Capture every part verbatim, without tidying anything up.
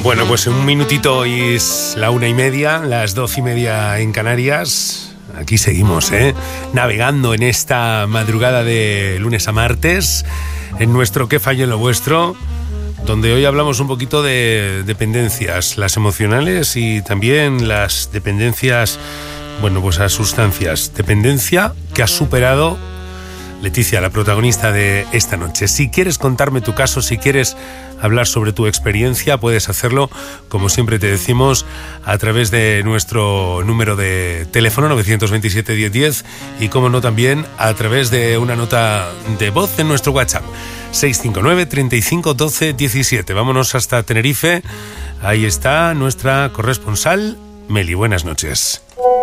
Bueno, pues en un minutito es la una y media, las doce y media en Canarias. Aquí seguimos, ¿eh? Navegando en esta madrugada de lunes a martes, en nuestro ¿Qué fallo en lo vuestro?, donde hoy hablamos un poquito de dependencias, las emocionales y también las dependencias, bueno, pues a sustancias. Dependencia que has superado Leticia, la protagonista de esta noche. Si quieres contarme tu caso, si quieres hablar sobre tu experiencia, puedes hacerlo, como siempre te decimos, a través de nuestro número de teléfono nueve dos siete, diez diez y, como no, también a través de una nota de voz en nuestro WhatsApp seis cinco nueve, treinta y cinco, doce, diecisiete. Vámonos hasta Tenerife. Ahí está nuestra corresponsal Meli. Buenas noches.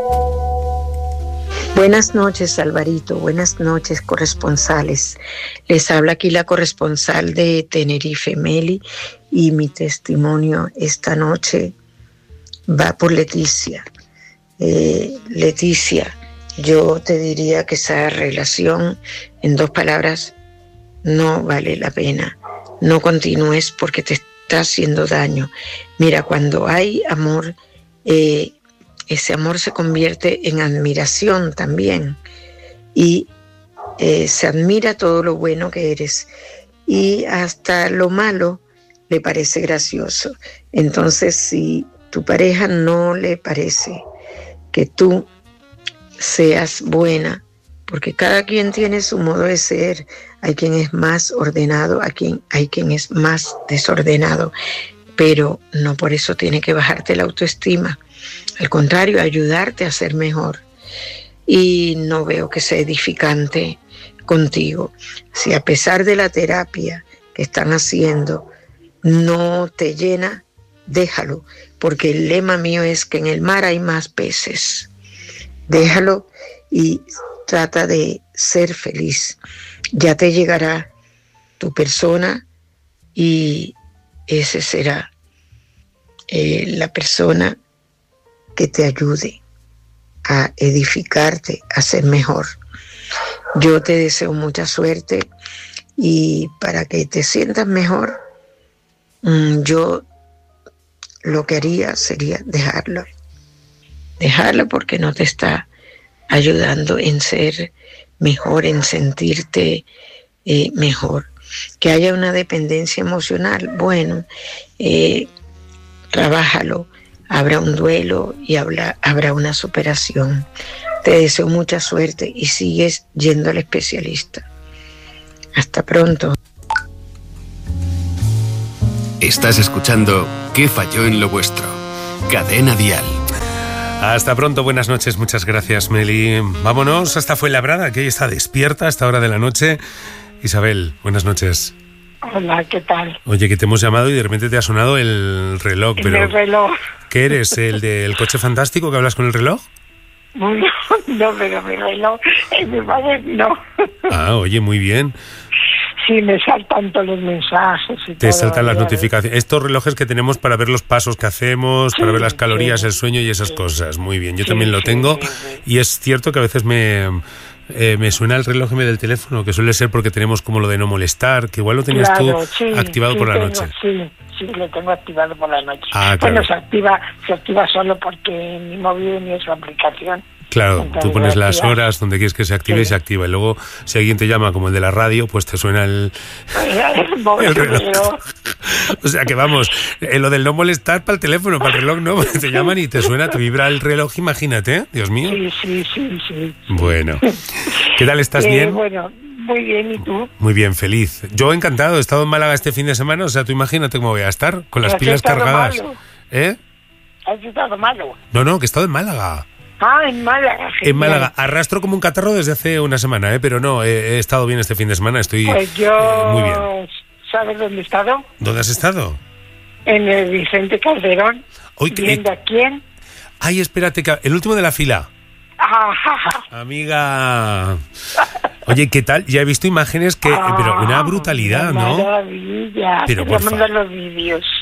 Buenas noches, Alvarito. Buenas noches, corresponsales. Les habla aquí la corresponsal de Tenerife, Meli, y mi testimonio esta noche va por Leticia. Eh, Leticia, yo te diría que esa relación, en dos palabras, no vale la pena. No continúes porque te está haciendo daño. Mira, cuando hay amor, eh, ese amor se convierte en admiración también, y eh, se admira todo lo bueno que eres, y hasta lo malo le parece gracioso. Entonces, si tu pareja no le parece que tú seas buena, porque cada quien tiene su modo de ser, hay quien es más ordenado, hay quien, hay quien es más desordenado, pero no por eso tiene que bajarte la autoestima. Al contrario, ayudarte a ser mejor. Y no veo que sea edificante contigo. Si a pesar de la terapia que están haciendo no te llena, déjalo, porque el lema mío es que en el mar hay más peces. Déjalo y trata de ser feliz. Ya te llegará tu persona y ese será eh, la persona que te ayude a edificarte, a ser mejor. Yo te deseo mucha suerte, y para que te sientas mejor, yo lo que haría sería dejarlo. Dejarlo porque no te está ayudando en ser mejor, en sentirte eh, mejor. Que haya una dependencia emocional, bueno, eh, trabájalo. Habrá un duelo y habrá, habrá una superación. Te deseo mucha suerte y sigues yendo al especialista. Hasta pronto. Estás escuchando ¿Qué falló en lo vuestro? Cadena Dial. Hasta pronto, buenas noches, muchas gracias, Meli. Vámonos hasta Fuenlabrada, que hoy está despierta a esta hora de la noche. Isabel, buenas noches. Hola, ¿qué tal? Oye, que te hemos llamado y de repente te ha sonado el reloj. Pero el reloj. ¿Qué eres? ¿El del coche fantástico que hablas con el reloj? No, no, pero mi reloj es mi padre, no. Ah, oye, muy bien. Sí, me saltan todos los mensajes y Te todo, saltan las ya notificaciones. ves. Estos relojes que tenemos para ver los pasos que hacemos, Sí, para ver las calorías, sí, el sueño y esas sí. cosas. Muy bien, yo Sí, también lo sí, tengo. sí, sí. Y es cierto que a veces me... Eh, me suena el reloj del teléfono, que suele ser porque tenemos como lo de no molestar, que igual lo tenías Claro, tú sí, activado sí por la tengo, noche. Sí, sí, lo tengo activado por la noche. Ah, Bueno, claro. se activa, se activa solo porque mi móvil ni es su aplicación. Claro, Entonces, tú pones lo las activas. horas donde quieres que se active Sí. y se activa. Y luego, si alguien te llama como el de la radio, pues te suena el, El móvil, el reloj. pero- O sea que vamos, eh, lo del no molestar para el teléfono, para el reloj no, te llaman y te suena, te vibra el reloj, imagínate, ¿eh? Dios mío. Sí, sí, sí, sí. Bueno, ¿qué tal? ¿Estás Eh, bien? Bueno, muy bien, ¿y tú? Muy bien, feliz. Yo encantado, he estado en Málaga este fin de semana, o sea, tú imagínate cómo voy a estar, con las ¿Has pilas estado cargadas. malo? ¿Eh? ¿Has estado malo? No, no, que he estado en Málaga. Ah, en Málaga. En genial. Málaga, arrastro como un catarro desde hace una semana, ¿eh? Pero no, he, he estado bien este fin de semana, estoy Pues yo... eh, muy bien. ¿Sabes dónde he estado? ¿Dónde has estado? En el Vicente Calderón. Hoy que- ¿Viendo a quién? Ay, espérate, que- el último de la fila. Ajá. Amiga. Oye, ¿qué tal? Ya he visto imágenes que... pero una brutalidad, Una ¿no? maravilla. Pero Te voy a por mandar favor. los vídeos.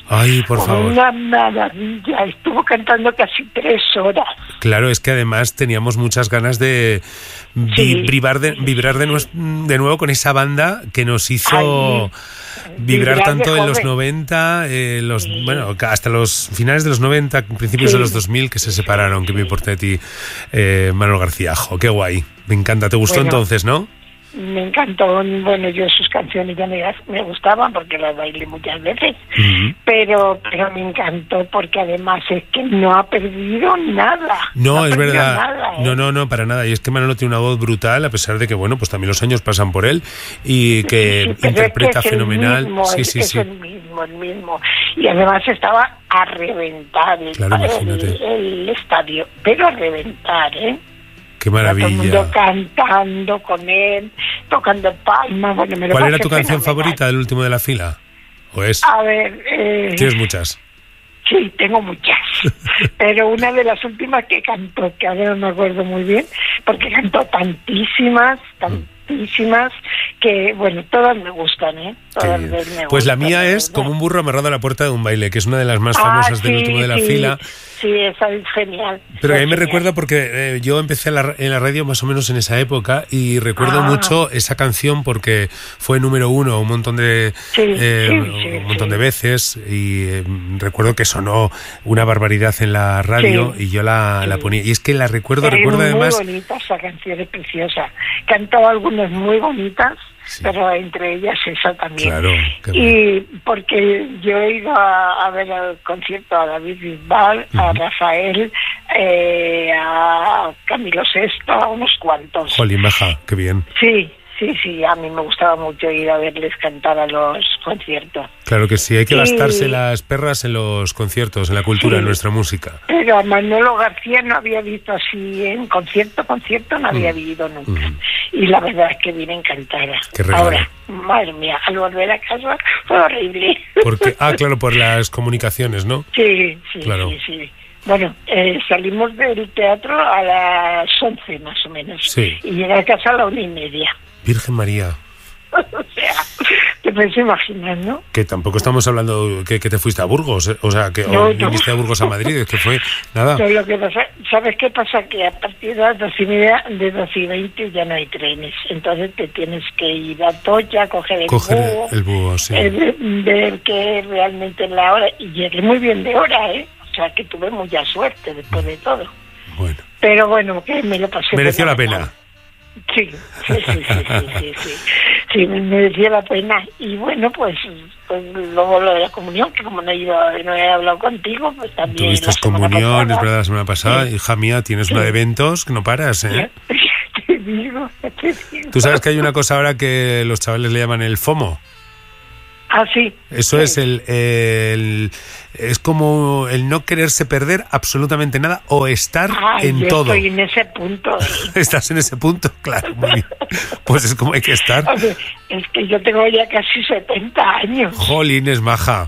Ay, por favor. Una maravilla, estuvo cantando casi tres horas. Claro, es que además teníamos muchas ganas de Sí. vibrar, de, vibrar de, nues- de nuevo con esa banda que nos hizo Ay, vibrar vibrar de tanto en los joven. noventa, eh, los, Sí. bueno, hasta los finales de los noventa, principios Sí. de los dos mil, que se separaron, que me importa de ti, eh, Manuel García. Jo, qué guay, me encanta. ¿Te gustó Bueno. entonces, no? Me encantó, bueno, yo sus canciones ya me, me gustaban porque las bailé muchas veces, Ujú. pero pero me encantó porque además es que no ha perdido nada. No, ha es perdido verdad. nada, ¿eh? No, no, no, para nada. Y es que Manolo tiene una voz brutal, a pesar de que, bueno, pues también los años pasan por él y que Sí, sí, pero interpreta es que es el fenomenal. mismo, sí, es, sí, es sí. el mismo, el mismo. Y además estaba a reventar el, Claro, el, imagínate. el estadio, pero a reventar, ¿eh? Qué Todo el mundo maravilla. cantando con él, tocando palmas. Bueno, me lo ¿Cuál era pasé tu canción fenomenal. favorita del último de la fila? ¿O es? A ver, eh, Tienes muchas. sí, tengo muchas, pero una de las últimas que cantó, que ahora no me acuerdo muy bien, porque cantó tantísimas, tantísimas, que bueno, todas me gustan, ¿eh? Qué Todas bien. me Pues la gustan, mía de es verdad. Como un burro amarrado a la puerta de un baile, que es una de las más Ah, famosas del sí, último de la sí, fila. Sí, esa es genial. Pero a esa mí me es genial. recuerda porque eh, yo empecé en la, en la radio más o menos en esa época y recuerdo Ah. mucho esa canción porque fue número uno un montón de Sí, eh, sí, un sí, montón sí. de veces y eh, recuerdo que sonó una barbaridad en la radio Sí, y yo la, sí. la ponía. Y es que la recuerdo, Es recuerdo muy además... bonita esa canción, es preciosa. Cantó algunas muy bonitas, Sí. pero entre ellas esa también. Claro, qué Y porque yo he ido a, a ver el concierto a David Bisbal, a Ujú. Rafael, eh, a Camilo Sesto, a unos cuantos. Jolín, maja, qué bien. Sí, sí, sí, a mí me gustaba mucho ir a verles cantar a los conciertos. Claro que sí, hay que Y- gastarse las perras en los conciertos, en la cultura, Sí. en nuestra música. Pero a Manolo García no había visto así en concierto, concierto no había Mm. vivido nunca. Ujú. Y la verdad es que vine encantada. Qué regalo. Ahora, madre mía, al volver a casa fue horrible. Porque, ah, claro, por las comunicaciones, ¿no? Sí, sí, Claro. sí, sí. Bueno, eh, salimos del teatro a las once más o menos. Sí. Y llegué a casa a la una y media. Virgen María. O sea, te puedes imaginar, ¿no? Que tampoco estamos hablando que, que te fuiste a Burgos, ¿eh? O sea, que No, o no. viniste a Burgos a Madrid, es que fue nada. Pero lo que pasa, ¿sabes qué pasa? Que a partir de las doce y media, de doce y veinte ya no hay trenes. Entonces te tienes que ir a Tocha, coger el Coger búho, el búho, sí. eh, ver que realmente es la hora. Y llegué muy bien de hora, ¿eh? O sea, que tuve mucha suerte después de todo. Bueno, Pero bueno, que me lo pasé. mereció la fenomenal. pena. Sí, sí, sí, sí, sí, sí, sí. Sí, me merecía la pena. Y bueno, pues, pues luego lo de la comunión, que como no he, ido, no he hablado contigo, pues también. Tuviste la semana comunión, es pasada. verdad, la semana pasada. Sí. Hija mía, tienes Sí. una de eventos que no paras, ¿eh? Te digo, te digo. Tú sabes que hay una cosa ahora que los chavales le llaman el FOMO. Ah, sí. Eso Sí. es el, el es como el no quererse perder absolutamente nada o estar Ah, en yo todo. estoy en ese punto. ¿eh? ¿Estás en ese punto? Claro, muy bien. Pues es como hay que estar. Oye, es que yo tengo ya casi setenta años. Jolín, es maja.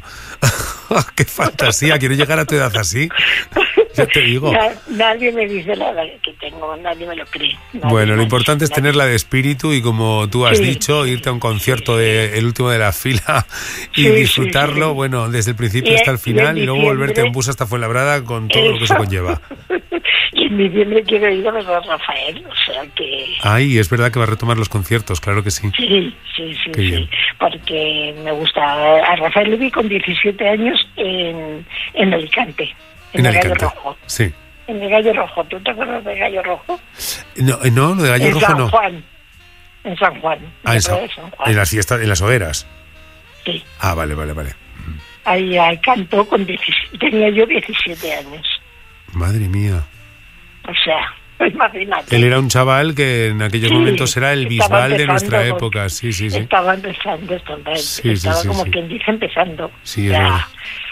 ¡Qué fantasía! Quiero llegar a tu edad así. Ya te digo. Na- nadie me dice la edad que tengo, nadie me lo cree. Nadie, Bueno, lo nadie, importante es nadie. tenerla de espíritu y como tú has Sí, dicho, sí, irte a un sí, concierto sí, de el último de la fila y Sí, sí, disfrutarlo, sí. bueno, desde el principio Y- hasta el y en final y, luego diciembre- volverte en bus hasta Fuenlabrada con todo lo que se Eso. conlleva. Y en diciembre quiero ir a ver a Rafael, o sea que... Ay, es verdad que va a retomar los conciertos, claro que sí. Sí, sí, sí, Qué bien. sí, porque me gusta. A Rafael le vi con diecisiete años en, en Alicante, en, En el Gallo Alicante. Rojo. Sí. En el Gallo Rojo, ¿tú te acuerdas del Gallo Rojo? No, eh, no, lo de Gallo en Rojo San no. Juan. En San Juan. Ah, en, me San- acuerdo de San Juan. en las fiestas, en las hogueras. Sí. Ah, vale, vale, vale. Ahí, ahí cantó con diecisiete, tenía yo diecisiete años. Madre mía. O sea, imagínate. Él era un chaval que en aquellos Sí, momentos era el estaba Bisbal de nuestra empezando, época. Sí, sí, sí. Estaba empezando, estaba, Sí, sí, estaba sí, como sí. quien dice empezando. Sí, es Ya. verdad.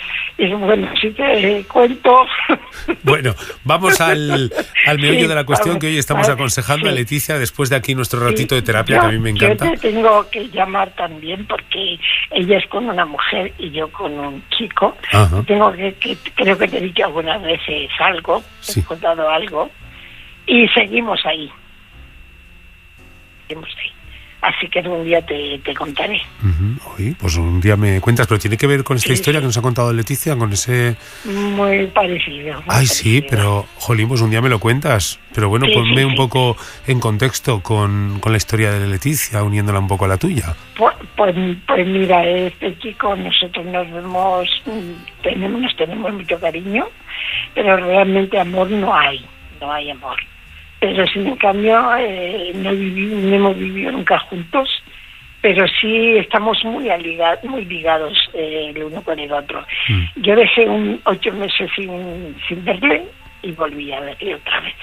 Y bueno, sí que cuento. Bueno, vamos al, al meollo Sí, de la cuestión vamos, que hoy estamos vamos, aconsejando a sí. Leticia después de aquí nuestro ratito de terapia, Yo- que a mí me encanta. Yo te tengo que llamar también porque ella es con una mujer y yo con un chico. Ajá. Tengo que, que creo que te he dicho algunas veces algo, Sí. he contado algo y seguimos ahí. Seguimos ahí. Así que un día te, te contaré. Uh-huh. Oye, pues un día me cuentas, pero tiene que ver con esta sí, historia sí. que nos ha contado Leticia, con ese... Muy parecido. Muy Ay, parecido. Sí, pero, jolín, pues un día me lo cuentas. Pero bueno, sí, ponme sí, un sí. poco en contexto con, con la historia de Leticia, uniéndola un poco a la tuya. Pues, pues, pues mira, este chico, nosotros nos vemos, tenemos, nos tenemos mucho cariño, pero realmente amor no hay, no hay amor. Pero sin en cambio eh, no, viví, no hemos vivido nunca juntos, pero sí estamos muy ligados, muy ligados eh, el uno con el otro. Mm. Yo dejé un ocho meses sin, sin verle y volví a verle otra vez.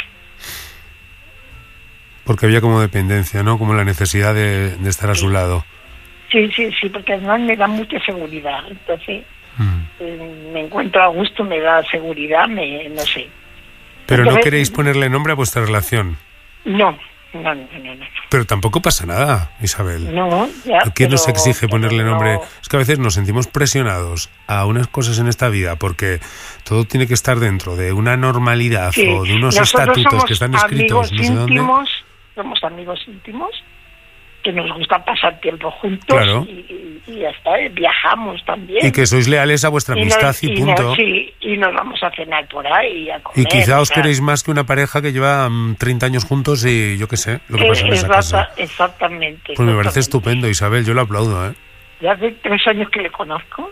Porque había como dependencia, ¿no? Como la necesidad de, de estar a su lado. Sí, sí, sí, porque además me da mucha seguridad. Entonces mm. eh, me encuentro a gusto, me da seguridad, me no sé. Pero Entonces, no queréis ponerle nombre a vuestra relación. No, no, no, no. no. Pero tampoco pasa nada, Isabel. No, ya. ¿Quién pero, nos exige ponerle nombre? No. Es que a veces nos sentimos presionados a unas cosas en esta vida porque todo tiene que estar dentro de una normalidad sí. o de unos Nosotros estatutos que están escritos amigos no sé dónde. Íntimos, somos amigos íntimos que nos gusta pasar tiempo juntos claro. y, y, y hasta viajamos también. Y que sois leales a vuestra y amistad nos, y, y punto. Nos, sí, y nos vamos a cenar por ahí, a comer. Y quizá os o sea, queréis más que una pareja que lleva um, treinta años juntos y yo qué sé, lo que pasa en esa casa. Exactamente. Pues exactamente. me parece estupendo, Isabel, yo lo aplaudo, ¿eh? Ya hace tres años que le conozco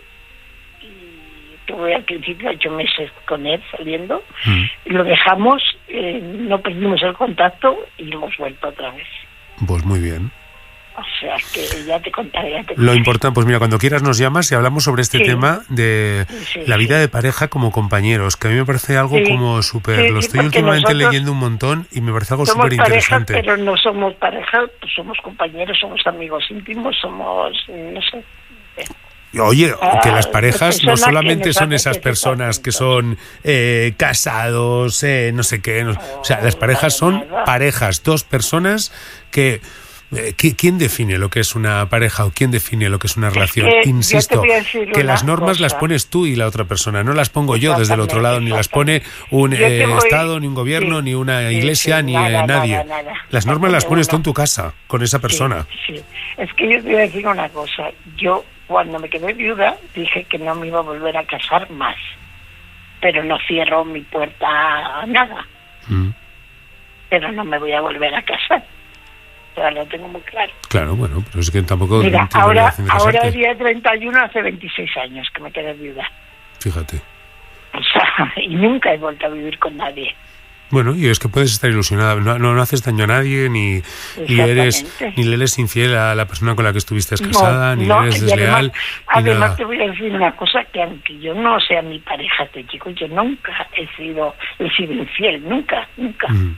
y tuve al principio ocho meses con él saliendo. Mm. Lo dejamos, eh, no perdimos el contacto y hemos vuelto otra vez. Pues muy bien. O sea, que ya te contaré. Ya te contaré. Lo importante, pues mira, cuando quieras nos llamas y hablamos sobre este sí. tema de sí, la vida sí. de pareja como compañeros, que a mí me parece algo sí. como súper... Sí, lo sí, estoy últimamente leyendo un montón y me parece algo súper interesante. Pero no somos pareja, pues somos compañeros, somos amigos íntimos, somos, no sé... Oye, ah, que las parejas no solamente son esas que personas que son eh, casados, eh, no sé qué... No, oh, o sea, las parejas son nada. parejas, dos personas que... ¿Quién define lo que es una pareja o quién define lo que es una relación? Es que Insisto, que las normas cosa. las pones tú y la otra persona, no las pongo yo desde el otro lado, ni las pone un eh, voy... Estado, ni un gobierno, sí, ni una iglesia, sí, sí, ni nada, eh, nadie. Nada, nada. Las normas las pones tú en tu casa, con esa persona. Sí, sí. Es que yo te voy a decir una cosa. Yo, cuando me quedé viuda, dije que no me iba a volver a casar más. Pero no cierro mi puerta a nada. Mm. Pero no me voy a volver a casar. O sea, lo tengo muy claro. Claro, bueno, pero es que tampoco... Mira, ahora, ahora el día treinta y uno hace veintiséis años que me quedé viuda. Fíjate. O sea, y nunca he vuelto a vivir con nadie. Bueno, y es que puedes estar ilusionada, no, no, no haces daño a nadie, ni, ni eres ni le eres infiel a la persona con la que estuviste casada, no, ni no, le eres desleal. Además, además nada. Te voy a decir una cosa, que aunque yo no sea mi pareja, este chico, yo nunca he sido, he sido infiel, nunca, nunca. Mm.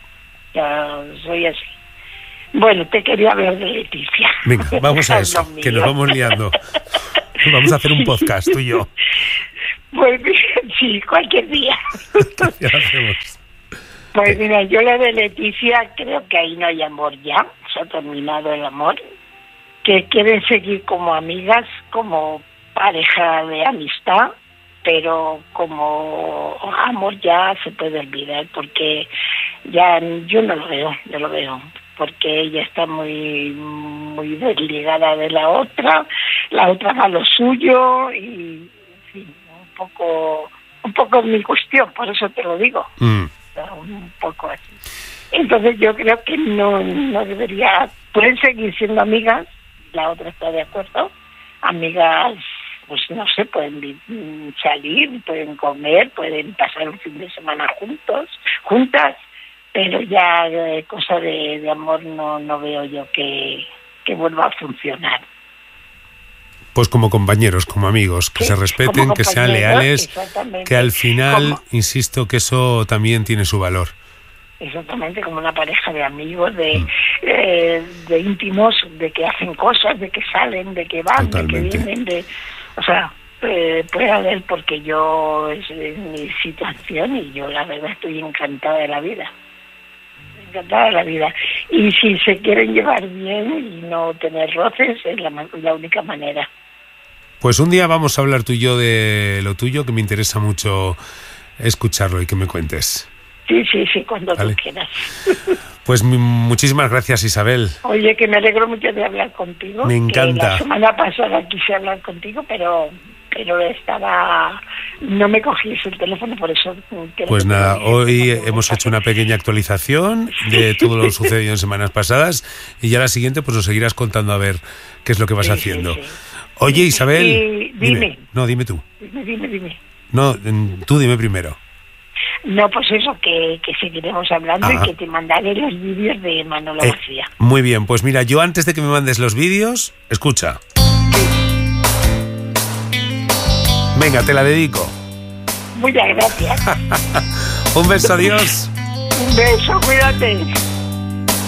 Ya soy así. Bueno, te quería hablar de Leticia. Venga, vamos a eso, que nos vamos liando. Vamos a hacer un podcast, tú y yo. Pues sí, cualquier día. Ya lo hacemos. Pues mira, yo la de Leticia, creo que ahí no hay amor ya, se ha terminado el amor, que quieren seguir como amigas, como pareja de amistad, pero como amor ya se puede olvidar, porque ya yo no lo veo, no lo veo. Porque ella está muy muy desligada de la otra, la otra va a lo suyo y en fin, un poco un poco mi cuestión, por eso te lo digo, mm. un poco así. Entonces yo creo que no no debería, pueden seguir siendo amigas, la otra está de acuerdo, amigas, pues no sé, pueden salir, pueden comer, pueden pasar un fin de semana juntos, juntas. Pero ya eh, cosa de, de amor no no veo yo que, que vuelva a funcionar. Pues como compañeros, como amigos, que sí, se respeten, que sean leales, que al final, como, insisto, que eso también tiene su valor. Exactamente, como una pareja de amigos, de, mm. eh, de íntimos, de que hacen cosas, de que salen, de que van, Totalmente. de que vienen, de, o sea, eh, puede haber, porque yo es, es mi situación y yo la verdad estoy encantada de la vida. Encantada de la vida. Y si se quieren llevar bien y no tener roces, es la, la única manera. Pues un día vamos a hablar tú y yo de lo tuyo, que me interesa mucho escucharlo y que me cuentes. Sí, sí, sí, cuando Vale. tú quieras. Pues muchísimas gracias, Isabel. Oye, que me alegro mucho de hablar contigo. Me encanta. Que la semana pasada quise hablar contigo, pero pero estaba... No me cogías el teléfono, por eso... Pues nada, hoy hemos hecho una pequeña actualización de todo lo sucedido en semanas pasadas y ya la siguiente pues nos seguirás contando a ver qué es lo que vas sí, haciendo. Sí, sí. Oye, Isabel... Y, dime. dime. No, dime tú. Dime, dime, dime. No, tú dime primero. No, pues eso, que, que seguiremos hablando. Ajá. Y que te mandaré los vídeos de Manolo eh, García. Muy bien, pues mira, yo antes de que me mandes los vídeos, escucha. Venga, te la dedico. Muchas gracias. Un beso, adiós. Un beso, cuídate.